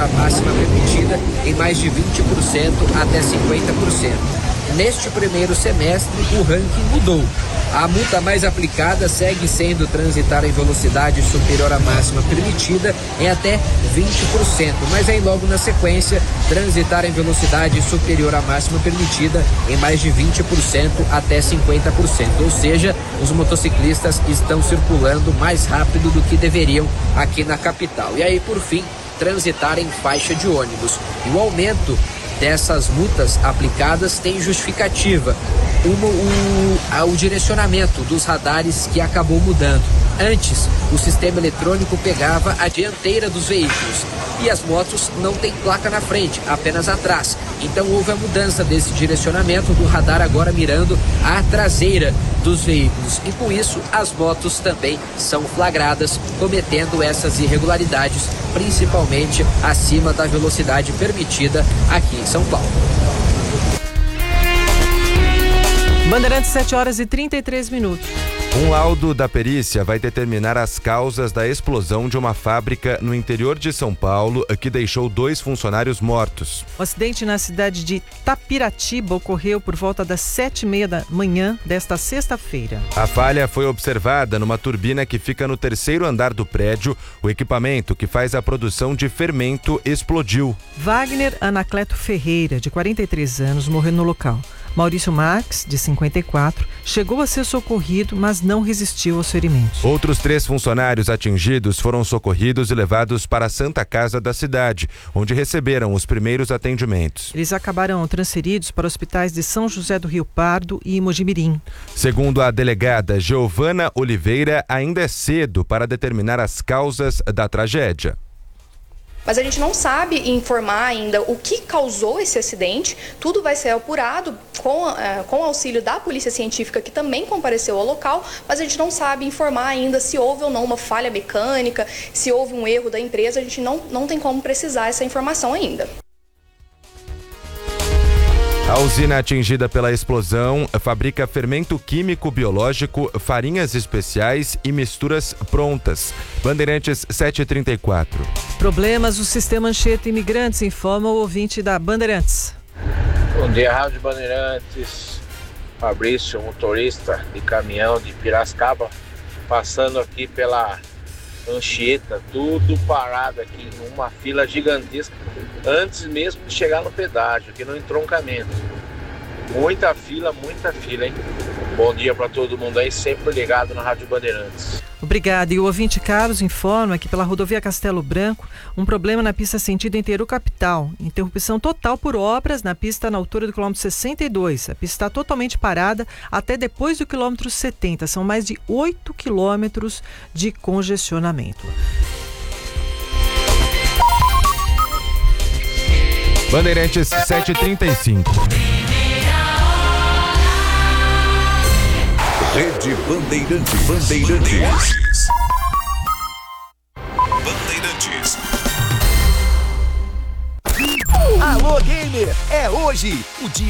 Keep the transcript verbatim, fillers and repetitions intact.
a máxima permitida em mais de vinte por cento até cinquenta por cento. Neste primeiro semestre, o ranking mudou. A multa mais aplicada segue sendo transitar em velocidade superior à máxima permitida em até vinte por cento, mas aí logo na sequência, transitar em velocidade superior à máxima permitida em mais de vinte por cento até cinquenta por cento. Ou seja, os motociclistas estão circulando mais rápido do que deveriam aqui na capital. E aí, por fim, transitar em faixa de ônibus. E o aumento dessas multas aplicadas tem justificativa. Uma, o, a, o direcionamento dos radares que acabou mudando. Antes, o sistema eletrônico pegava a dianteira dos veículos e as motos não têm placa na frente, apenas atrás. Então houve a mudança desse direcionamento do radar agora mirando a traseira dos veículos. E com isso, as motos também são flagradas cometendo essas irregularidades, principalmente acima da velocidade permitida aqui em São Paulo. Bandeirantes, sete horas e trinta e três minutos. Um laudo da perícia vai determinar as causas da explosão de uma fábrica no interior de São Paulo que deixou dois funcionários mortos. O acidente na cidade de Tapiratiba ocorreu por volta das sete e meia da manhã desta sexta-feira. A falha foi observada numa turbina que fica no terceiro andar do prédio. O equipamento que faz a produção de fermento explodiu. Wagner Anacleto Ferreira, de quarenta e três anos, morreu no local. Maurício Max, de cinquenta e quatro, chegou a ser socorrido, mas não resistiu aos ferimentos. Outros três funcionários atingidos foram socorridos e levados para a Santa Casa da cidade, onde receberam os primeiros atendimentos. Eles acabaram transferidos para hospitais de São José do Rio Pardo e Mojimirim. Segundo a delegada Giovana Oliveira, ainda é cedo para determinar as causas da tragédia. Mas a gente não sabe informar ainda o que causou esse acidente. Tudo vai ser apurado com, uh, com o auxílio da Polícia Científica, que também compareceu ao local, mas a gente não sabe informar ainda se houve ou não uma falha mecânica, se houve um erro da empresa. A gente não, não tem como precisar essa informação ainda. A usina atingida pela explosão fabrica fermento químico biológico, farinhas especiais e misturas prontas. Bandeirantes sete e trinta e quatro. Problemas do sistema Anchieta Imigrantes, informa o ouvinte da Bandeirantes. Bom dia, Rádio Bandeirantes. Fabrício, motorista de caminhão de Piracicaba, passando aqui pela Anchieta, tudo parado aqui, numa fila gigantesca, antes mesmo de chegar no pedágio, aqui no entroncamento. Muita fila, muita fila, hein? Bom dia para todo mundo aí, sempre ligado na Rádio Bandeirantes. Obrigada. E o ouvinte Carlos informa que pela rodovia Castelo Branco, um problema na pista sentido Interu Capital. Interrupção total por obras na pista na altura do quilômetro sessenta e dois. A pista está totalmente parada até depois do quilômetro setenta. São mais de oito quilômetros de congestionamento. Bandeirantes sete e trinta e cinco. Rede Bandeirantes. Bandeirantes. Bandeirantes. Alô, gamer! É hoje o dia